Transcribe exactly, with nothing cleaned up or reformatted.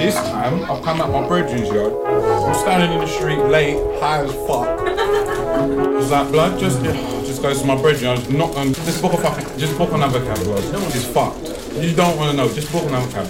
This time, I've come out my brethren's yard. I'm standing in the street late, high as fuck. I was like, blood, just just goes to my brethren. I was not going. Just book a fucking. Just book another cab, blood. It's fucked. You don't want to know. Just book another cab.